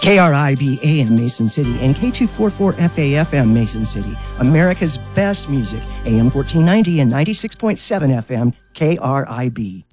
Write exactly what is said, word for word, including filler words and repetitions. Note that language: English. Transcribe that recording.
K R I B A M Mason City and K two forty-four F A F M Mason City, America's best music, A M fourteen ninety and ninety-six point seven F M, K R I B.